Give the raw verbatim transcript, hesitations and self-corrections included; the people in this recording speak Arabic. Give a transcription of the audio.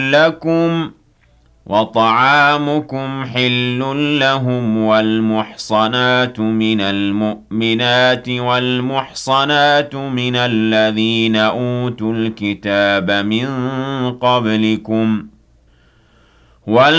لكم وطعامكم حل لهم والمحصنات من المؤمنات والمحصنات من الذين أوتوا الكتاب من قبلكم